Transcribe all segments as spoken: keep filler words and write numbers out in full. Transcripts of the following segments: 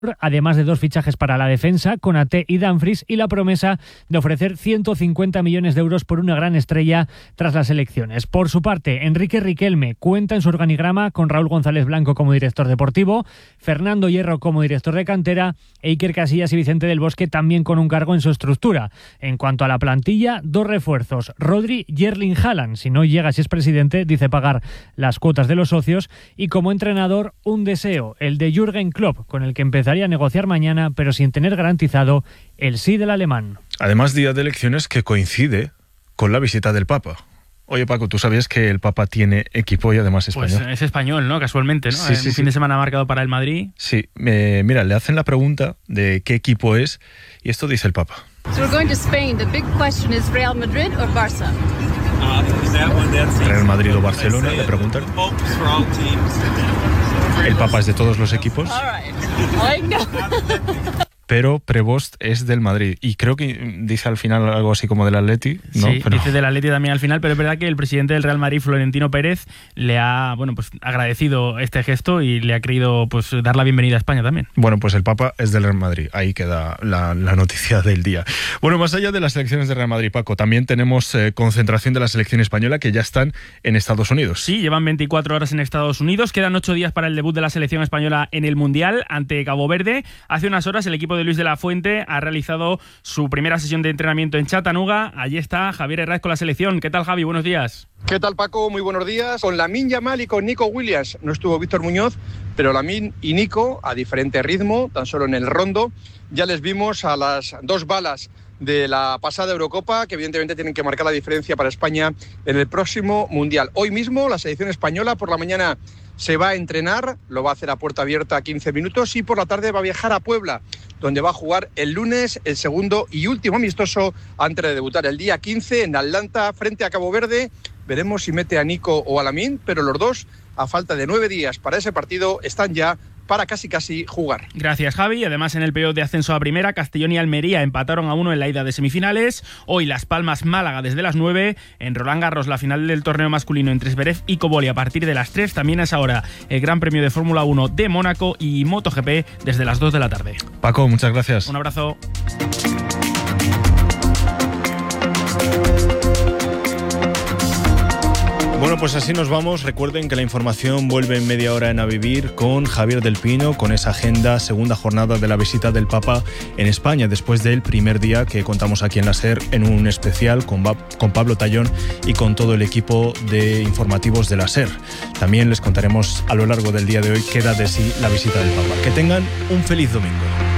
además de dos fichajes para la defensa, Konaté y Dumfries, y la promesa de ofrecer ciento cincuenta millones de euros por una gran estrella tras las elecciones. Por su parte, Enrique Riquelme cuenta en su organigrama con Raúl González Blanco como director deportivo, Fernando Hierro como director de cantera e Iker Casillas y Vicente del Bosque también con un cargo en su estructura. En cuanto a la plantilla, dos refuerzos, Rodri y Erling Haaland. Si no llega, si es presidente, dice pagar las cuotas de los socios, y como entrenador, un deseo, el de Jürgen Klopp, con el que empezaría a negociar mañana, pero sin tener garantizado el sí del alemán. Además, día de elecciones que coincide con la visita del Papa. Oye, Paco, ¿tú sabías que el Papa tiene equipo y además español? Pues es español, ¿no? Casualmente, ¿no? Sí, sí, Un sí. fin de semana marcado para el Madrid. Sí, eh, mira, le hacen la pregunta de qué equipo es y esto dice el Papa. So we're going to Spain. The big question is Real Madrid or Barça? Real Madrid o Barcelona, le preguntan. El Papa es de todos los equipos, pero Prevost es del Madrid. Y creo que dice al final algo así como del Atleti, ¿no? Sí, pero... dice del Atleti también al final, pero es verdad que el presidente del Real Madrid, Florentino Pérez, le ha bueno pues agradecido este gesto y le ha querido pues dar la bienvenida a España también. Bueno, pues el Papa es del Real Madrid. Ahí queda la, la noticia del día. Bueno, más allá de las elecciones del Real Madrid, Paco, también tenemos eh, concentración de la selección española que ya están en Estados Unidos. Sí, llevan veinticuatro horas en Estados Unidos. Quedan ocho días para el debut de la selección española en el Mundial ante Cabo Verde. Hace unas horas el equipo de Luis de la Fuente ha realizado su primera sesión de entrenamiento en Chattanooga. Allí está Javier Herráez con la selección. ¿Qué tal, Javi? Buenos días. ¿Qué tal, Paco? Muy buenos días. Con Lamine Yamal y con Nico Williams. No estuvo Víctor Muñoz, pero Lamine y Nico, a diferente ritmo, tan solo en el rondo, ya les vimos a las dos balas de la pasada Eurocopa, que evidentemente tienen que marcar la diferencia para España en el próximo Mundial. Hoy mismo la selección española por la mañana se va a entrenar, lo va a hacer a puerta abierta quince minutos, y por la tarde va a viajar a Puebla, donde va a jugar el lunes el segundo y último amistoso antes de debutar el día quince en Atlanta frente a Cabo Verde. Veremos si mete a Nico o a Lamine, pero los dos, a falta de nueve días para ese partido, están ya para casi casi jugar. Gracias, Javi. Además, en el playoff de ascenso a primera, Castellón y Almería empataron a uno en la ida de semifinales. Hoy Las Palmas Málaga desde las nueve. En Roland Garros, la final del torneo masculino entre Zverev y Koboli a partir de las tres. También es ahora el Gran Premio de Fórmula uno de Mónaco y MotoGP desde las dos de la tarde. Paco, muchas gracias. Un abrazo. Bueno, pues así nos vamos. Recuerden que la información vuelve en media hora en A Vivir con Javier del Pino, con esa agenda, segunda jornada de la visita del Papa en España, después del primer día que contamos aquí en la SER en un especial con, con Pablo Tallón y con todo el equipo de informativos de la SER. También les contaremos a lo largo del día de hoy qué da de sí la visita del Papa. Que tengan un feliz domingo.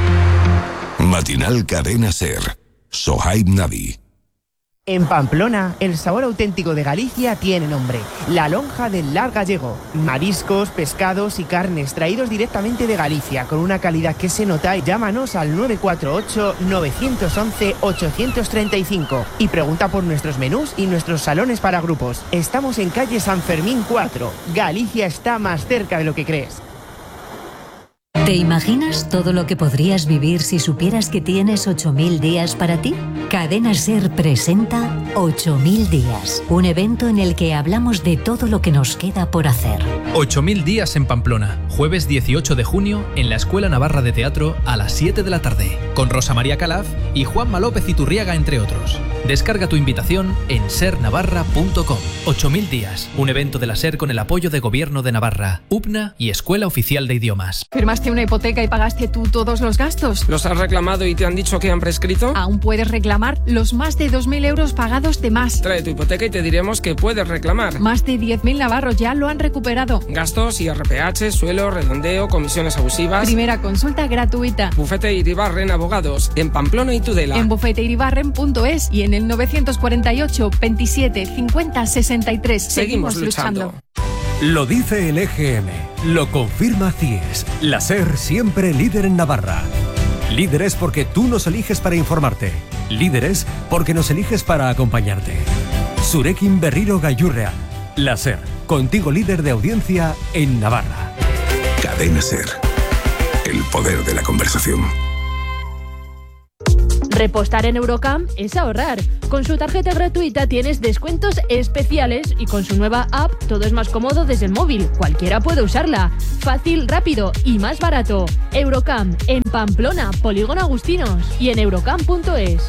Matinal Cadena SER. Sohaib Navi. En Pamplona, el sabor auténtico de Galicia tiene nombre: la lonja del Lar Gallego. Mariscos, pescados y carnes traídos directamente de Galicia con una calidad que se nota. Llámanos al nueve cuatro ocho, nueve once, ocho tres cinco y pregunta por nuestros menús y nuestros salones para grupos. Estamos en calle San Fermín cuatro. Galicia está más cerca de lo que crees. ¿Te imaginas todo lo que podrías vivir si supieras que tienes ocho mil días para ti? Cadena SER presenta ocho mil días, un evento en el que hablamos de todo lo que nos queda por hacer. ocho mil días en Pamplona, jueves dieciocho de junio en la Escuela Navarra de Teatro a las siete de la tarde, con Rosa María Calaf y Juanma López Iturriaga, entre otros. Descarga tu invitación en ser navarra punto com. ocho mil días, un evento de la SER con el apoyo de Gobierno de Navarra, U P N A y Escuela Oficial de Idiomas. ¿Firmaste una hipoteca y pagaste tú todos los gastos? ¿Los has reclamado y te han dicho que han prescrito? Aún puedes reclamar los más de dos mil euros pagados de más. Trae tu hipoteca y te diremos que puedes reclamar. Más de diez mil navarros ya lo han recuperado. Gastos, I R P H, suelo, redondeo, comisiones abusivas. Primera consulta gratuita. Bufete Iribarren Abogados, en Pamplona y Tudela. En bufete iribarren punto es y en el novecientos cuarenta y ocho, veintisiete, cincuenta, sesenta y tres. Seguimos, Seguimos luchando. luchando. Lo dice el E G M, lo confirma C I E S, la SER siempre líder en Navarra. Líderes porque tú nos eliges para informarte. Líderes porque nos eliges para acompañarte. Zurekin Berriro Gaiurrea, la SER, contigo líder de audiencia en Navarra. Cadena SER, el poder de la conversación. Repostar en Eurocamp es ahorrar. Con su tarjeta gratuita tienes descuentos especiales y con su nueva app todo es más cómodo desde el móvil. Cualquiera puede usarla. Fácil, rápido y más barato. Eurocamp en Pamplona, Polígono Agustinos y en eurocamp punto es.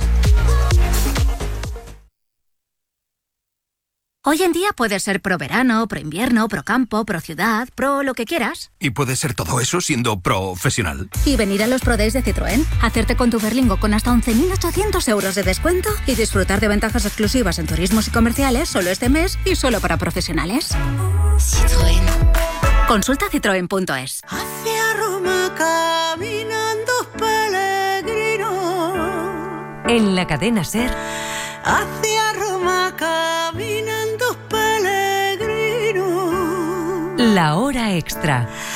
Hoy en día puedes ser pro verano, pro invierno, pro campo, pro ciudad, pro lo que quieras. ¿Y puedes ser todo eso siendo profesional? Y venir a los Pro Days de Citroën, hacerte con tu Berlingo con hasta once mil ochocientos euros de descuento y disfrutar de ventajas exclusivas en turismos y comerciales solo este mes y solo para profesionales. Citroën. Consulta citroen punto es. Hacia Roma caminan dos peregrinos. En la cadena SER. Hacia Roma caminan dos peregrinos. La hora extra.